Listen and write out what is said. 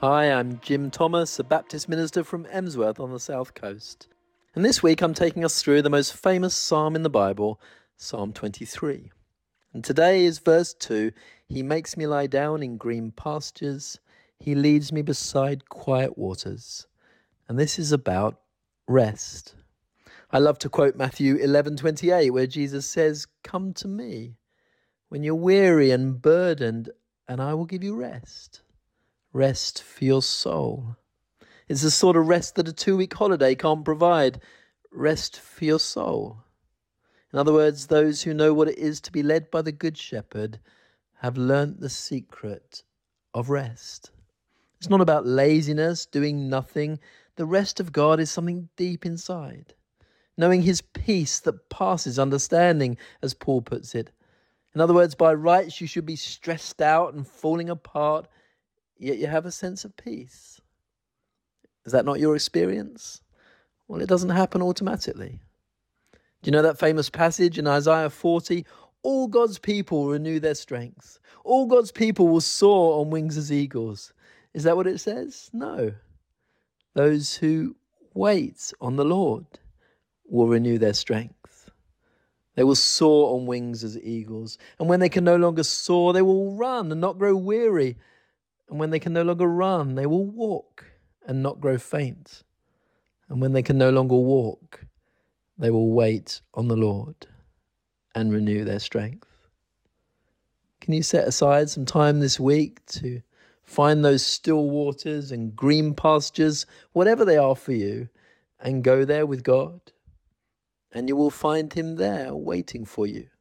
Hi, I'm Jim Thomas, a Baptist minister from Emsworth on the south coast. And this week I'm taking us through the most famous psalm in the Bible, Psalm 23. And today is verse 2. He makes me lie down in green pastures. He leads me beside quiet waters. And this is about rest. I love to quote Matthew 11:28, where Jesus says, "Come to me when you're weary and burdened, and I will give you rest." Rest for your soul. It's the sort of rest that a 2-week holiday can't provide. Rest for your soul. In other words, those who know what it is to be led by the Good Shepherd have learnt the secret of rest. It's not about laziness, doing nothing. The rest of God is something deep inside. Knowing his peace that passes understanding, as Paul puts it. In other words, by rights you should be stressed out and falling apart, yet you have a sense of peace. Is that not your experience? Well, it doesn't happen automatically. Do you know that famous passage in Isaiah 40? All God's people renew their strength. All God's people will soar on wings as eagles. Is that what it says? No. Those who wait on the Lord will renew their strength. They will soar on wings as eagles. And when they can no longer soar, they will run and not grow weary. And when they can no longer run, they will walk and not grow faint. And when they can no longer walk, they will wait on the Lord and renew their strength. Can you set aside some time this week to find those still waters and green pastures, whatever they are for you, and go there with God? And you will find him there waiting for you.